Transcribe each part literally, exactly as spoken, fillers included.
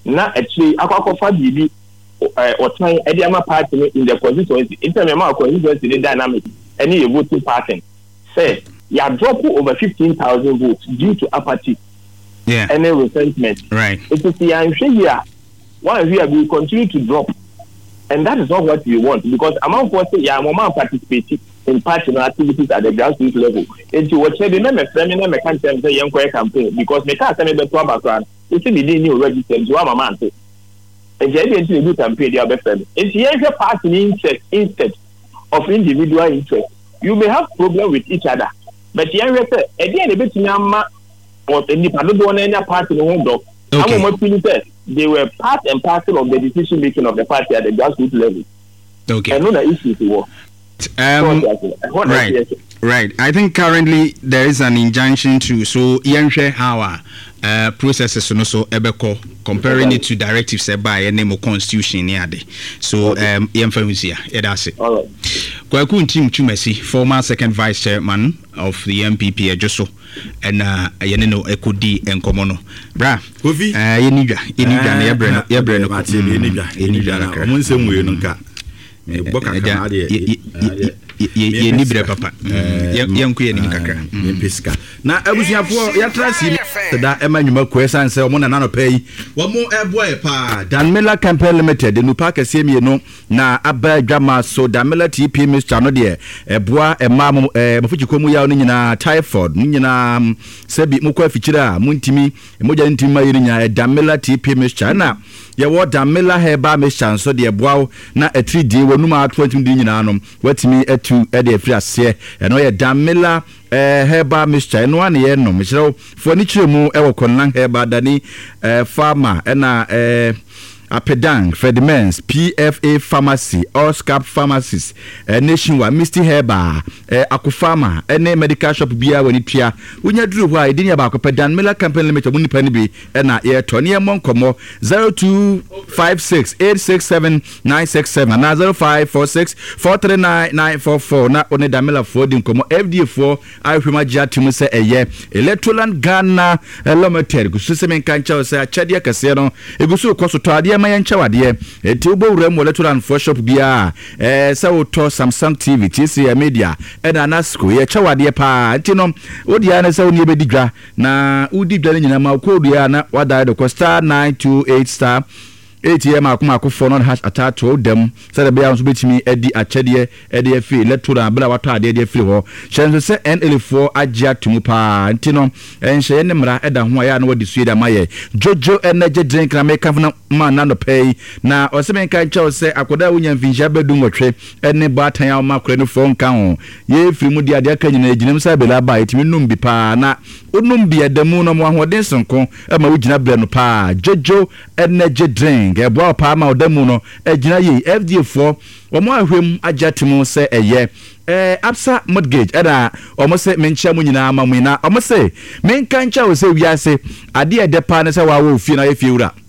na actually akwakofa bibi or time Ediama party in the constituency. In terms of constituency, the dynamic, any voting pattern. Say, you are dropping over fifteen thousand votes due to apathy. Yeah. Any resentment. Right. It is the answer here. One here will continue to drop. And that is not what we want because among us, yeah, mama participating in party activities at the grassroots level. And to watch the name of Femina, I can't say young campaign because me can't say the background. It's in the new registered to our man. And the idea to do campaign, the other family. It's the party interest instead of individual interest. You may have problem with each other, but the idea is at the end of it, or any party in the home dog. Okay. They were part and parcel of the decision making of the party at the grassroots level. Okay. And no issue to war. Um, right. Right. I think currently there is an injunction to so Yanshe Hawa uh processes so so ebeko comparing it to directives set by a name of constitution neade. So um Yemfamisia, yeah, that's it. All right. Kwaku Ntim Chumesi, former second vice chairman of the M P P Ajoso and uh yeneno ekudi enkomono. Bra. Kofi. Uh yenidwa, yenidwa na yebre no yebre no mate yenidwa, yenidwa na omunse muye no nka. E boka kana de ye ni bre papa ye nku ye ni kakra ye pesika na abusuafo ya trasi da emanyuma kwesa nse omo na na no pay wo mo eboy pa Danmela Campaign Limited no pa kase mie no na aba dwama so Danmela T P Mr no de eboa ema mo mafuchikomu ya no nyina typhoid no nyina sebi mo kwa afichira muntimi moja ntimi ma yiri nya Danmela T P Mr na ye wo Danmela Heba Mr so de eboa na atri di wonuma atwantimi di nyina no watimi to ede free ase eno ye Danmela eh Heba Mr eno ane ye no mechiro furniture mu e wo konnan Heba dani eh farmer ena eh Apedang, Fedimens, P F A Pharmacy, Allscap Pharmacies, uh, Nationwide, Misty Heba, uh, Akufama, any medical shop beer when it here. When you drew why didn't about Danmela Campaign Limited, Muni Penny be, and I air Tony Moncomo, zero two five six eight six seven nine six seven, now zero five four six four three nine nine four four, not only Danmela Fording Como, F D four, I remember Jatimu say a year, Electroland Ghana, a Lomated, Gususemen Cancha, say a Chadia Casino, a Gusu Cosotadia. My chawade eti obo wura mo electoral for shop bia eh se wo to Samsung T V T C media e na nasco ye chawade pa enti no odi ana se woni ebedidwa na udi dwa nyina ma ko odi ana wada de star nine two eight star A T M akuma akufo no hash atato dem se de bia nso betimi edi achede edi afi electoral bla wato ade edi afi ho hyenso se N L four agya tumu pa enti no enhye ne mra eda ho ya na wadi suida maye Jojo energy drink na make na man na no pay na osemen kan cha se akoda wonya mfinhya bedu nwotwe ene batan ya ma kore no fo nka ho ye firi mu di ade aka nyina ginam sa bela ba etimi num bi pa na onum bi edamu no mo ahoden sonko e ma wugina bre no pa Jojo energy drink ebo pa ma odamu no agina yi F D four omo ahwem agyatemu se eye eh Absa mortgage era omo se mencha mu nyina ma mu na omo se menka ncha wo se wiase ade ede pa ne se wa wo fie na ye fie wura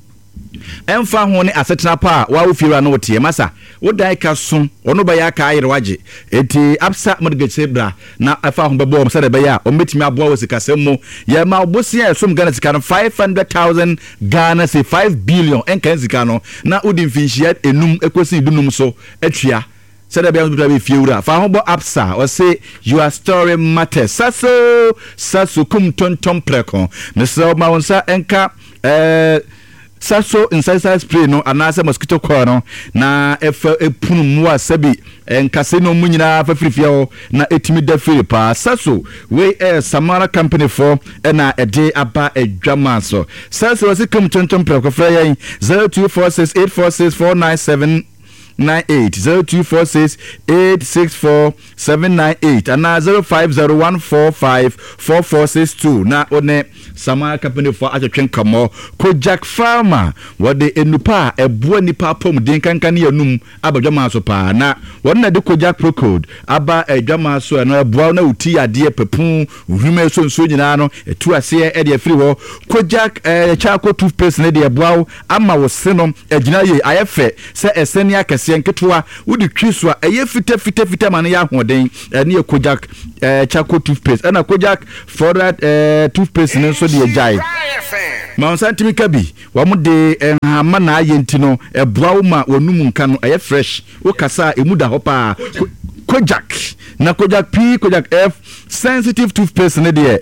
emfa ho ne asetena pa wa wo fie wura no tie masa wo dai ka so ono ba ya ka ayire waje eti Absa mortgage se bra na afa ho bebo omo se de ba ya o metimi aboa wo sika semmo ye ma obosia esum Ghana sika no five hundred thousand Ghana say five billion enkan sika no na udi mfinhia enum ekosi dunum so atwia said the be be fiura fa hobo Absa or say your story matters saso saso kum ton ton preko Mister ma wonsa enka eh saso inside spray no anasa mosquito coil no na efa epunu mu asabi enkase no mu nyina fa firifia ho na etimi da firi pa saso we eh Samara company for na ede aba adwama so saso was kum ton ton preko fra yen zero two four six eight four six four nine seven nine eight zero two four six eight six four seven nine eight and now zero five zero one four five four four six two na one Samara company for atwetwen kamo Kojak Farmer what the enupa ebo nipa pom den kankan yanum abadwama so pa na won na de Kojak Pro Code aba adwama so na ebo na uti ade pepun hwime so nso nyina no etu ase e de afiri ho Kojak eh charcoal toothpaste na de ebo ama wo se no agina ye ayefe se eseni akase nketwa wudi twiswa eye fita fita fita man ya hoden ene Kojak eh charcoal toothpaste ana Kojak for that eh toothpaste ne so de jai ma santimi kabi wa mo de enhama na ayenti no ebua wo ma wonum nka no eye fresh wo kasa emu da hopa Kojak na Kojak P Kojak F sensitive toothpaste ne de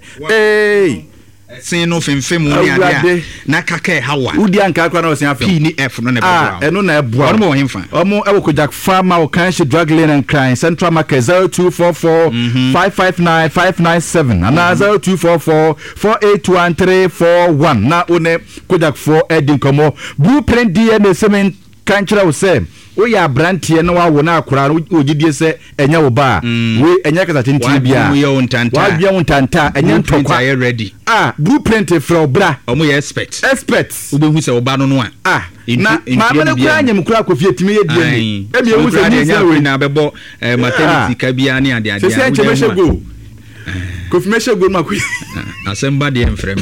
eh sin no femfem mu ni ade na kaka hawa udi anka akwa na osia P ni F no ne bra eno na ebua ono mo hemfa omo ewo Kojak Pharma o kan she drug lane and crime Central Market zero two four four five five nine five nine seven and zero two four four four eight one three four one na one Kojak four edin komo blueprint D N A semen kanchira wo say we ya brantie na wa wo na akora ogidie se enya wo ba we enya kasa tintin bia wa bia won tanta enya ntokwa ready ah blueprint from bra omo ye expert expert ubehu se wo ba no no a ah na ma me kura nyem kura kofi etimi ye die ni e mi ewu se ni se we na bebo maternity ka bia ni ade ade se se chemeshe go kofi meshe go ma ku asemba de enfrem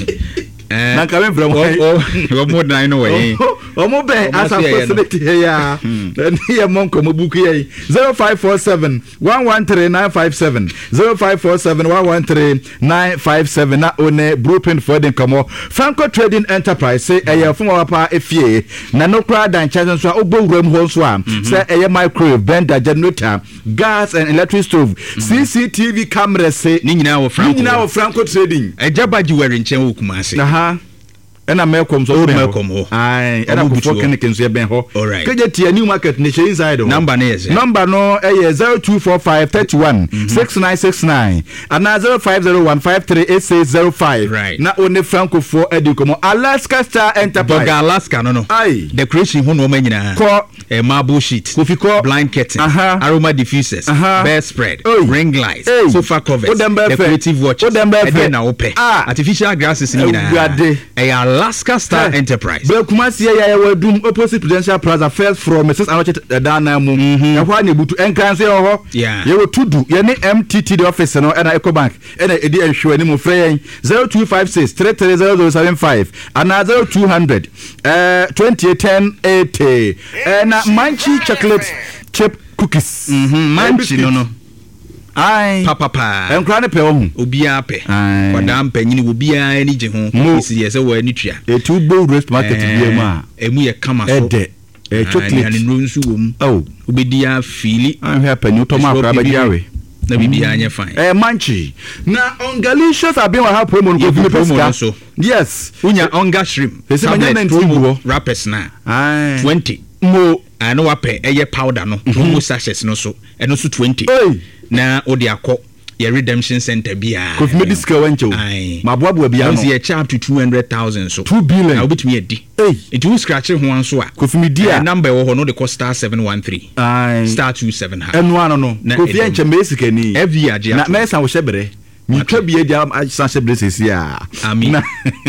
na ka me from o mo dan no we o mo be asa facility here ni ya monko mo buku ye zero five four seven one one three nine five seven zero five four seven one one three nine five seven na one blueprint for den komo Franco Trading Enterprise say e fun wa pa efie na no kra dan charge so ogbowuram ho so a say e microwave blender generator gas and electric stove C C T V camera say ni nyina wo Franco ni nyina wo Franco Trading e jabaji wari nchen wo kumase aha ena mekom so mekom ho ai ena ko foken kenso ye ben ho keje tie new market ne she inside ho number ne is number no eh zero two four five three one six nine six nine and zero five zero one five three eight six zero five na one Franco for edikomo Alaska Star Enterprise Doga Alaska no no ai decoration ho no manyina ko eh marble sheet kofi ko blind curtain aroma diffusers bed spread ring lights sofa covers decorative watches e na ope artificial grasses ni nyina eh Alaska Star hey. Enterprise. Be kumasi ya ya wadum opposite Prudential Plaza first from Missus Anoche Dana mu. Ya kwa ni butu enkan se ho. Yeah. Ye wo tudu ye ni M T T the office no na Ecobank. E na edi ensure ni mu frey zero two five six three three zero zero seven five and zero two hundred uh twenty ten eighty. And Manchi chocolate chip cookies. Mhm. Manchi no no. Ai papa pa enkra ne pe wo hu obia pe kwada mpanyini obia ni je ho isi ye se wo ani tua e tu bo roast market bi mu a emu ye kama so ede e chocolate ani no nsu wo mu oh obedia fili an hwe panyu to ma akra ba diawe na bibia anye fine eh Manchi na ongalicious abin wa ha promo no ko promo so yes unya onga shrimp ese manya na promo wrappers na ai twenty mo ano wape eye powder no promo sachets no so eno so twenty na odi akọ your redemption center bia kof medical wancho maboabo bia no ye charge to two hundred thousand so two billion na obetumi edi it will scratch ho anso a kof media number wo ho no de cost star seven one three star two seven ha enu ano no kof ye nche mesika ni every age na mesa wo hyebere mi twa bia dia san hyebere sesi a ami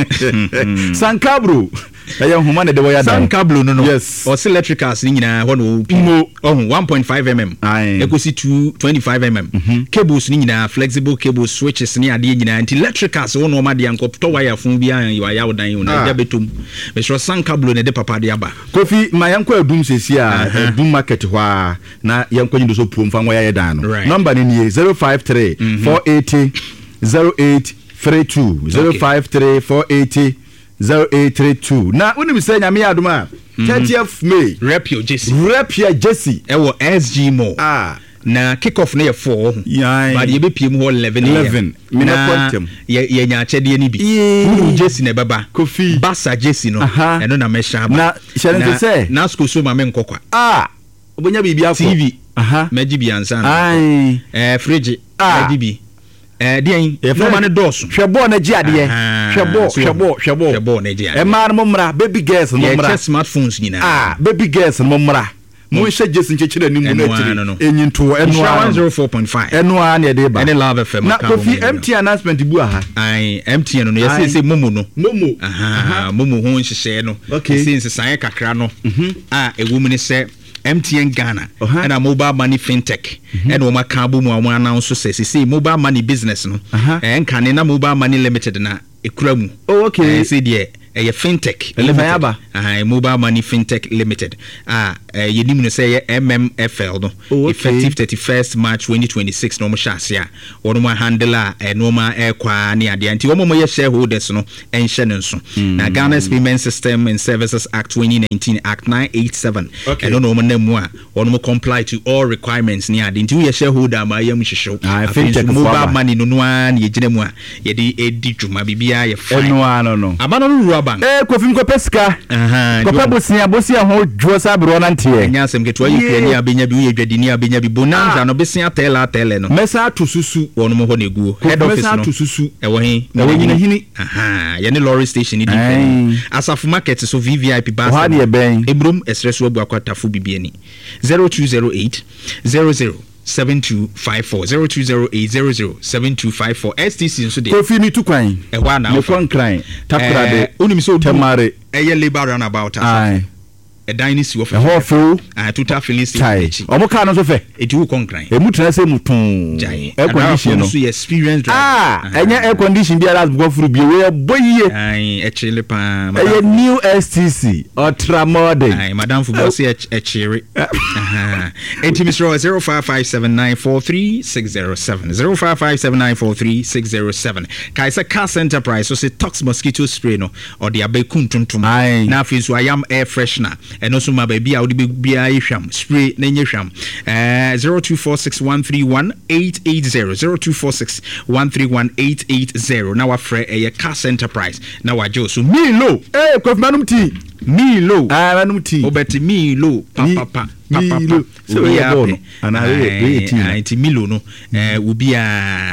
sankabro aya huma na de wo ya da sankablo no no yes or electricals ni nyina ho no mo oh one point five millimeter ekosi two twenty-five millimeter cables ni nyina flexible cables switches ni ade nyina anti electricals wo no ma de anko to wire fun bia ya ya wodan yo na ja betum me sure sankablo ne de papa de aba kofi ma yanko adum sesi a adum market ho a na yanko nyindo so pom fa ya dan no number ni ni zero five three four eight zero zero eight three two zero five three four eight zero eight three two na unim say nyame aduma thirtieth May rep your Jesse rep your Jesse e wo S G Mo ah na kick off na ye four but ye be P M ho eleven eleven me na quantum ye ye nya chede ni bi uru Jesse na baba Kofi Basa Jesse no eno na me sha ba na share say na school so ma me nkokwa ah obonya bibia T V aha meji bi ansa ai eh fridge meji bi eh dien no man dos hwebo na gi ade hwebo hwebo hwebo hwebo na gi ade e ma no mra baby girls no mra yeah smartphones nyina ah baby girls no mra mo hye Jesse nchechire ni mu na tiri enyinto eno one oh four point five eno a na de ba any love F M na kofi M T announcement bu aha ai M T no no yes say momo no momo aha momo ho nhyehyɛ no since sai kakra no ah ewu mu ne sɛ M T N Ghana and a mobile money fintech and o maka bu mu a announce say say mobile money business no and can na mobile money limited na ekura mu oh okay say there a fintech Limited. Uh, mobile money fintech limited. Ah, uh, you need to say M M F L no. Oh, okay. Effective thirty-first March twenty twenty-six. No more shares. One more handler and no more air qua near the anti. One more shareholders no and Shannon. Now Ghana's Payment System and Services Act twenty nineteen Act nine eighty-seven. Okay. And no more one more comply to all requirements near the two year shareholder. My young show. I think mobile money no one ye genema ye di edi juma bibia ye fine. No no no. Abano rubber. Eh Kofi mko peska. Aha. Kopa bosia bosia ho dwo sa bro na ntie. Nya asem keto ayi kra ni abenya bi ye dwadini abenya bi bonanza no besia tela tele no. Mesa to susu wono mo ho na guo. Head office no. Mesa to susu. E wo hin. E wo nyina hini. Aha. Ye ne lorry station ni di. Asafu market so V V I P bus. Ho na ye ben. Ebrum express wo akwatafo bibiani. zero two zero eight zero zero seven two five four zero two zero eight zero zero seven two five four S T C nso de. Kofi ni tukwan. E wa na. Me kon kran. Tapra de. Onim so Temare. E ye labor runabout. Ai. A dynasty of a whole a total filling station. Omo ka no so fe. It will concrete. E mutra se mutun. Air condition no. So experience drive. Ah, enya air condition bi ala go furu bi we boye. Ai, e chile pa. E new S T C ultra modern. Ai, madam football say e chire. Aha. Enti Mister zero five five seven nine four three six zero seven zero five five seven nine four three six zero seven. Kaisa Cast Enterprise so say tox mosquito spray no or the abekun tuntum. Na fi so I am air freshener. And also my baby I would be sham spray nenye sham uh zero two four six one three one eight eight zero zero two four six one three one eight eight zero. Now a fre a Cast Enterprise. Now I just so me low. Eh, Kofi manum tea. Me low. Ah, manum tea. Obeti me low. Papa papa. Papa. So we are born. And I we tea. Anti Milo no. Eh will be a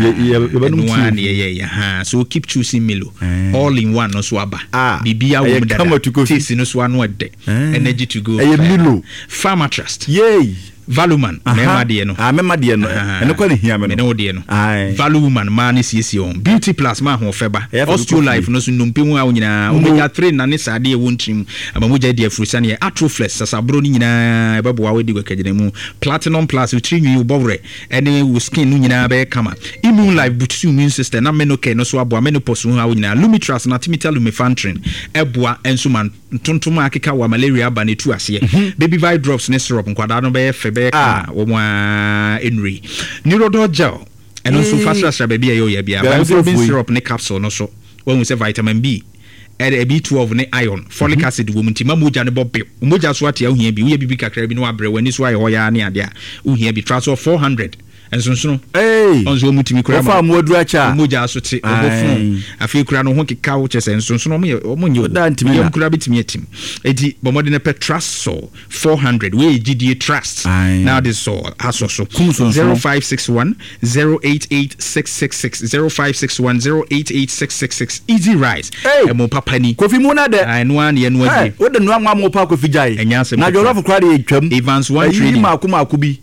one yeah yeah ha. So keep choosing Milo. All in one no so aba. Bibia wo mu dada. Taste no so anu ede. Energy to go. Eh Milo. Farmer Trust. Yay. Valuman, mema de no. Ah, mema de no. Eno kwa ni hia me no de no. Ai. Valuman man is yesi on. Beauty Plus ma ho feba. Osteo Life no so numpe mu a nyina. Omega three na ne sade e wontim. Amamuja de afurisa ne Atroflex sasabro ni nyina ebebo a we di gwakagene mu. Platinum Plus utri nwi ubowre. Ene wo skin no nyina be kama. Immune Life boost immune system na menoke no so abo menopause hu a nyina. Lumitras na Timital Lumefantrin. Eboa enso man tontom akeka wa malaria ba ne tu ase. Baby Vi drops ne syrup nkwada no be ah, woma enri neurodol gel and also fast fast baby ayo ya bia vitamin syrup ne capsule no so when we say vitamin B and B twelve ne iron folic acid wo muntima moja ne bobe moja so atia ohia bi wo ya bibi kakra bi no abre wani so ayo ya ne ade a ohia bi transfer four hundred and so so hey onzo mutimi kura ma fa modru acha moja so te obofun afi kura no ho keka wo chese so so no mo nyi da ntimi na kura bitimi atim edi bomode ne petrus so four hundred we G D A trust now this so aso so zero five six one zero eight eight six six six zero five six one zero eight eight six six six easy rise e mo papa ni Kofi mu na de ai no an ye no adi wo de no anwa mo pa Kofi jai na jollof kura de twam Evans one trading ma akuma akubi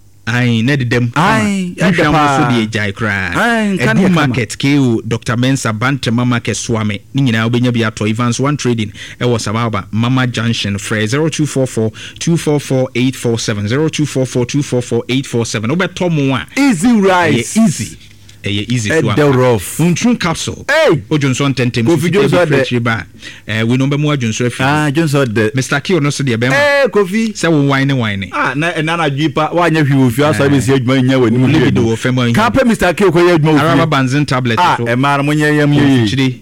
ai ne de dem ai ya so de jai kra e market ke o Doctor Mensa Bante mama ke swame ni nyina obenya bi ato Evans one trading e was about Mama Junction Fre zero two four four two four four eight four seven zero two four four two four four eight four seven obeto mo a easy rice easy eh easy to rough untrun capsule hey Ojonson tentem Kofi Johnson ba eh we no be mo Ojonson afi ah Johnson de Mister Kill no so de be eh Kofi say wo wine wine ah na na na dwipa wa nya hwi ofi asa be si adwuma nya wani mu libido wo fema ka pe Mister Kill ko ya adwuma ofi araba banzin tablet so e ma mo nya yam ye chiri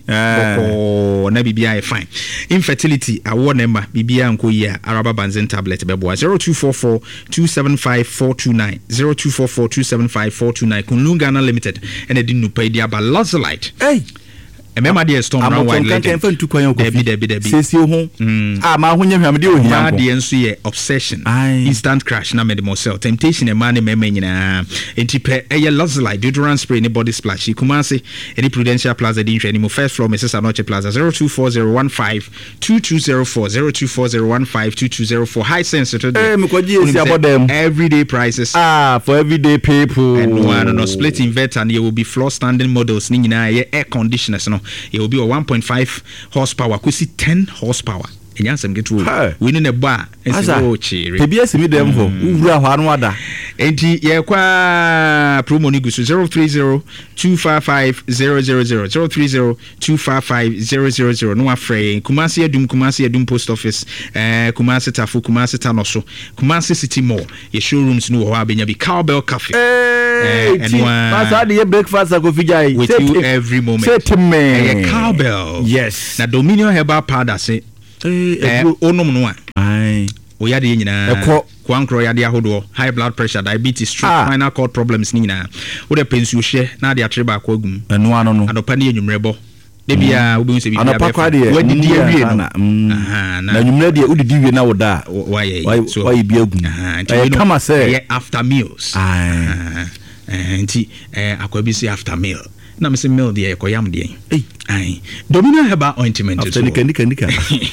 ko na bibia e fine infertility awo number bibia nko yi araba banzin tablet be bo zero two four four two seven five four two nine zero two four four two seven five four two nine Kunlungana Limited and a dinu pay dia ba Lazolite hey emema de storm round wide legend am kon kan yan ko debi debi debi sesi ho ah ma ho nya hwam de ohia ma de enso ye obsession instant crash na me de mosel temptation e ma ne mema nyina enti pe eye Lazolite deodorant spray ne body splash Kumasi any Prudential Plaza di nhwe ni mo first floor Missus Anoche Plaza zero two four zero one five two two zero four zero two four zero one five two two zero four high sensitive eh me kwaji esi abodem everyday prices ah for everyday people and no no split inverter and you will be floor standing models ni nyina ye air conditioners no it will be a one point five horsepower kusi ten horsepower enya sam get wo we ni ne ba esi wo chire tebi esi mi dem ho wura ho anu ada enti ye kwa promo ni guso zero three zero two five five zero zero zero zero three zero two five five zero zero zero no afre Kumasi Adum Kumasi Adum post office eh Kumasi Tafu Kumasi Tanoso Kumasi City Mall ye showrooms no ho abenya bi Cowbell Cafe eh and one breakfast go fijai with you every moment set me eh Cowbell yes na Dominion Herbal Powder say eh onom no a ai oyade ye nyina kwankro yade ahodo high blood pressure diabetes stroke ah. spinal cord problems ni nyina wo de pensu hye na de atreba akwa agum eno ano no adopa ne enyumrebo de bia wo be nse bia wadi di awie no aha na enyumre de udidi wie na woda why so why bi agum eh kama say after meals ah enti eh akwa bi say after meal na me say meal de ekoyam de ai Dominion Herbal Ointment after nika nika nika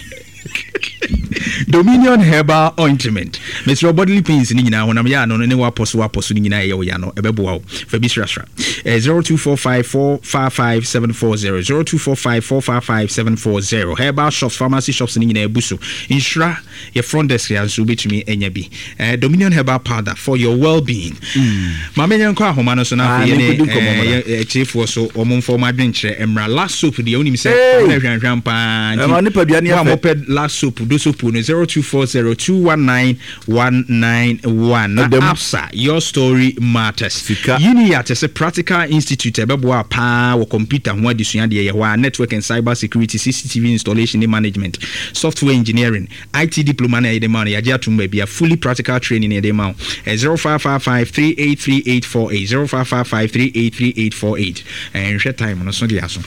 Dominion Herbal Ointment. Mister Bodily Pains ni nyina honam ya no ne waposo waposo ni nyina ye wo ya no ebeboa wo fa bi srasra zero two four five four five five seven four zero zero two four five four five five seven four zero Herbal shops pharmacy shops ni nyina ebuso insura your front desk ya so betumi enya bi Dominion Herbal Powder for your well-being. Ma menye nko ahoma no so na fa ye ne chiefo so omomfo madwenkyere emra last soap de onim se na hwanhwan pa ma ne paduane ya fa last soap do soap no zero two four zero two one nine one nine one. Absa, your story matters. Uni at a practical institute ebeboa pa wo computer ho adesua de ye wa network and cyber security C C T V installation and management software engineering I T diploma na de man ya atum ba bia fully practical training e de man zero five five five three eight three eight four eight zero five five five three eight three eight four eight and share time no so dia so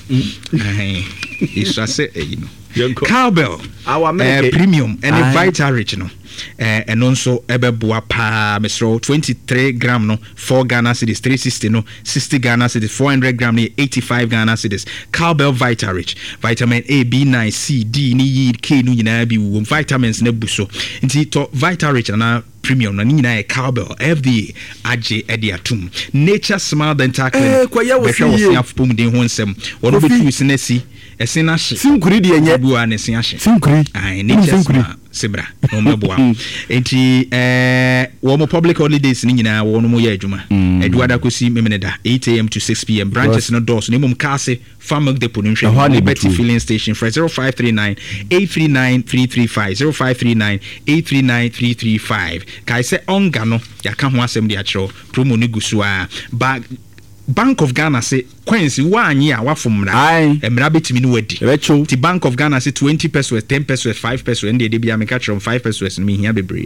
eh iso say you know Cowbell our uh, premium and a vital rich no eh and also ebeboa pa mesro twenty-three gram no four Ghana cedis three sixty no sixty Ghana cedis four hundred gram no eighty-five Ghana cedis Cowbell Vital Rich vitamin A B nine C D ni yi K no nyina bi wo vitamins na buso nti to Vital Rich na premium na nyina e Cowbell F D A age edi atum Nature Smile Dental Clinic be hwe wo se afpom den ho nsem wono betu sinasi esina hye sinkuri de enye bua ne sin ahye sinkuri ai Nature Smile sebra no meboa enti eh wo mo public holidays ni nyina wo no mo ya adwuma eduada kosi memeneda eight a m to six p m branches no doors no mum kase farm depot no hwe Liberty filling station for zero five three nine eight three nine three three five zero five three nine eight three nine three three five kai se onga no ya ka ho asem de a chero promo ni gusu a bag Bank of Ghana say Quincy one year wa from na emra betimi no wadi the Bank of Ghana say twenty pesos ten pesos five pesos and they dey bia me catch from five pesos me here bebre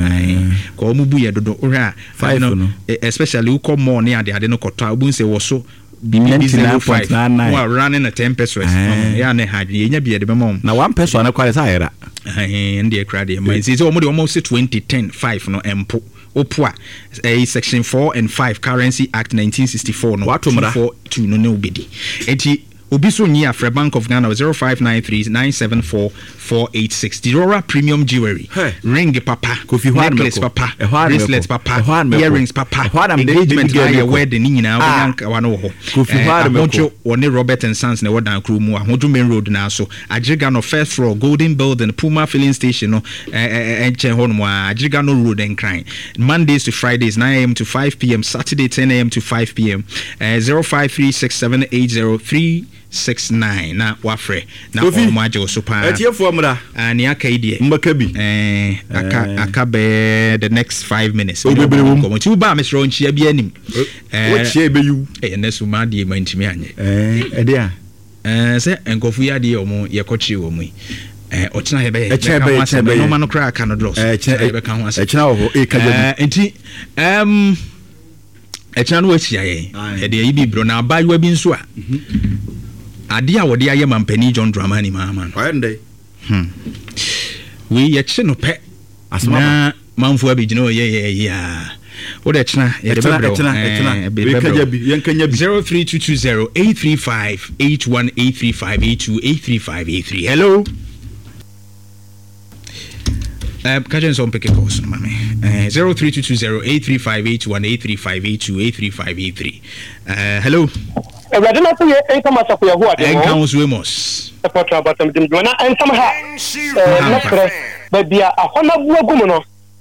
ai ko mu bu ye dodo ora five no especially who come more near the ade no kota obu say wo so ninety-nine point nine nine wa running a ten pesos ya ne ha ye nya bia de be mom na one peso na kwale say era ai ndi e crowd e man say so mo de almost say twenty ten five no empo Opwa a section four and five Currency Act nineteen sixty-four no four two no no bidi enti obi so nyi afre Bank of Ghana zero five nine three nine seven four four eight six Dirora Premium Jewelry hey. Ring papa necklace papa bracelet papa earrings papa engagement by wedding ni nyina wanka wana ho ahojo one Robert and Sons na wodan kru mu ahojo main road na so Ajiga no first floor Golden Building Puma filling station no enche ho no Ajiga no road and crime Mondays to Fridays nine a m to five p m Saturday ten a m to five p m zero five three six seven eight zero three six nine na wafre na omaje osopa etiefo amra ani aka idie mbaka bi eh aka aka be the next five minutes komo ti ba mesro nchia bi anim eh wo chia be yu eh nesu ma die ma ntimi anye eh ede a eh se enkofu ya die omo ye kochi omo eh ochina hebe e no ma no kra aka no dross eh be kan ho ase e china wo e ka eh enti em e china no achia ye e de yi bi bro na abayo bi nso a adia wodi aye mampani John Dramani mama why ndey hmm we ye che no pe asma manfo abigino ye ye ya wo de chena ye de bebro we kanya bi yen kanya bi zero three two two zero eight three five eight one eight three five eight two eight three five eight three hello um kajen so mpeke course no mame uh, zero three two two zero eight three five eight one eight three five eight two eight three five eight three uh hello Everybody not say enter my support who are there. Enka Oswemos. Support about them do na enter ha. Eh, na kre. Ba bia ahona buagu no.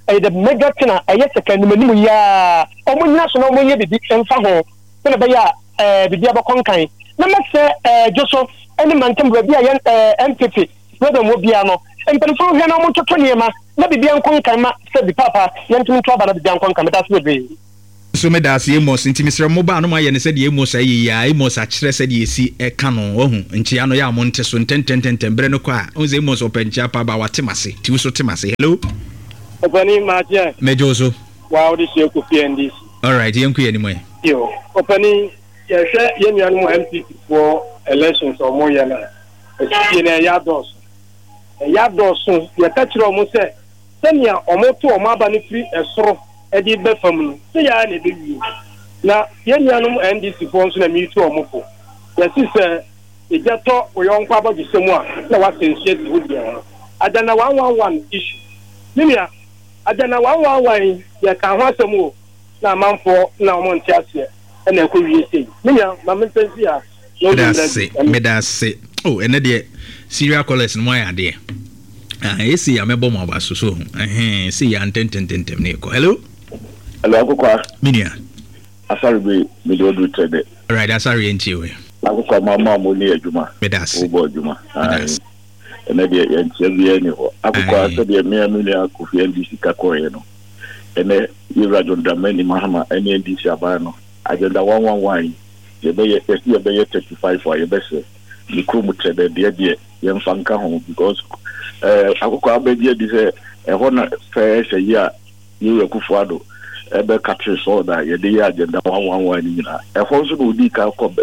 the mega tina a yes second menu ya omo national mo ye bibi emfa ho na be ya eh bibi abakonkan na me se eh joso eni mantem bia ya M P P whether mo bia no empanfo hwe na mo toto niema na bibi ankonkan ma se bi papa yentum to aba na bibi ankonkan me that's be so me das emos nti misre mo ba no ma ye ne se de emos ayi ya emos a kire se de esi e ka no ohu nchi ano ya mo nte so ntentententen bre no kwa o ze emos opencha pa ba watemase ti wo so temase hello Opani Maje. Mejoso. Wow, this is P N D C. All right, you can anyway. Yo, Opani, yeah, share any animal M P for elections or more yana. It's in a yard dos. A yard dos, you touch your almost say, send ya or more to a mabani free a straw, a deep bed from say, I need you. Now, any animal M D C forms in a mutual or more. Yes, sir. It just talk with young papa to someone. No, what's in shit with you. I don't know one one one issue. Nimia. Adana one one one ya kan hwasemu na manfo na omonti ase na ekwowie sei menya mamentensi a no medase medase oh ene de serial callers no ya de ah esi ya mebo mo abaso so eh si ya ntentententem ne ko hello hello akokwa minia asari be me do do trade right asari enti we akokwa mama mo ni adwuma medase obo adwuma medase ene de ya ntiawie ni ho akokwa so de me amini akofi N D C kakoye no ene yira John Dramani Mahama ene N D C abano agenda one one one ye be ye ye be ye thirty-five for ye be se ni krumu trade de de ye mfanka ho because eh akokwa abedi de se e ho na fe se ya yira kufuado e be katri so da ye de agenda one one one ni na e ho so no di ka ko be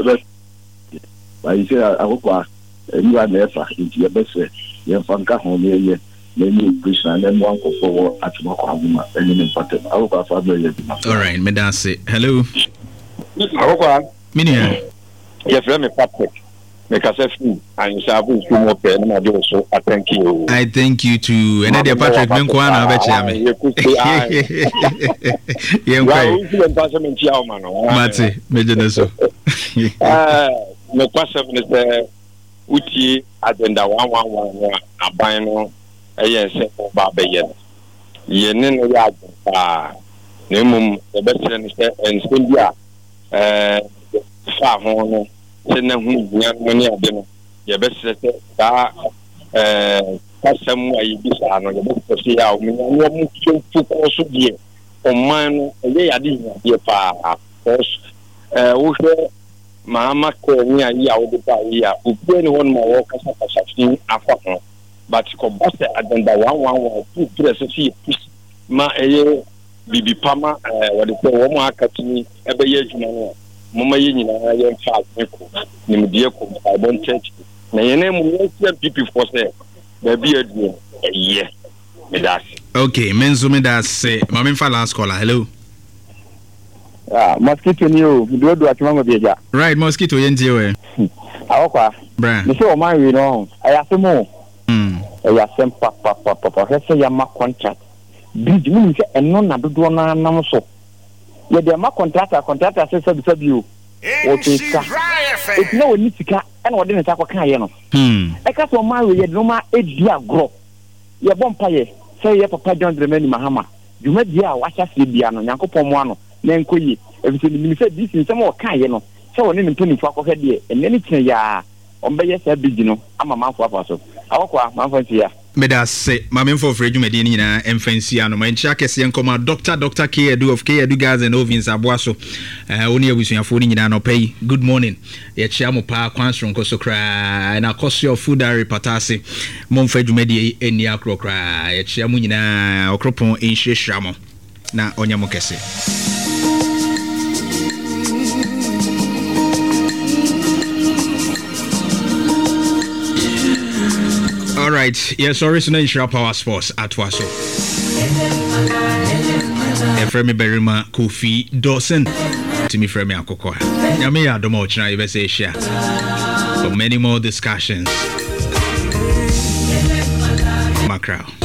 ba yi se akokwa you are never into your best. You fanka home ye many Christian and one for at Mokama and important. I will pass. All right, me that's it. Hello. Hello, Minia. Yes, let me Patrick. Make us free and Sabu to more pen. I do so. I thank you. I thank you too. And then Patrick Menkwana betcha me. Yeah, Mate, Mejoso. Ah, me question is the uti agenda one one one aban no eh se ba be ye ye ne no ya ah ne mum e be sere ne se ensem bia eh fa ho no se na hu bia no ne ade no ye be sere se da eh kasam ayi bisa no ye be sere se ya o me no mu fu ko so die o man no ye ya di ye pa cause eh wo hwe Mama ko ni ayi a wo ba yi a obi ni won ma wo kasa kasa fin afa ho but ko boss agenda one one one two three six ma eye bibi pama eh wo de ko wo mo akatini e be ye adwuma no mo ma ye nyina ye mfa ko ni mdie ko ba bon church na ye na mo ye P P for say ba bi adu eye me das okay menzo me das ma me fa last caller hello. Ah, mosquito ni o, do do atuma bieja. Right, mosquito yenti we. Awokwa. Bra. Me say o man we no. Ayasemo. Mm. Ayasem pa pa pa pa. Hese ya ma contract. Bridge mu say eno na dodo na nam so. Ye de ma contractor contractor say say say bio. O tika. It no we ni sika ena wo de ne ta kwa kan ye no. Hmm. E ka so man we ye no ma edi agro. Ye bompa ye. Say ye papa John Dramani Mahama. Duma dia wa cha se bia no Nyankopon mo ano. Nenkoyi ebise ni se dis nsem o kan ye no se woni ntoni fo akọ de eneni kire ya ombeye se bigi no ama manfo afa so awokwa manfo ntia meda se mamemfo free dwumadi ni nyina emfansi ano ma nchia kese nkoma doctor doctor K Edu of K Edu Gas and Ovens aboaso eh oni abusuafo ni nyina no pay good morning ye chia mo pa kwansro nkoso kra na koso of food diary patase momfa dwumadi eni akrokra ye chia mo nyina okropon enhwehwra mo na onyamo kese. All right, yes, sorry, so now Power Sports at Waso. Efremi Berima Kofi Dawson to me Fremi Akoko. Yami Adomo China you say share. For many more discussions. Macro.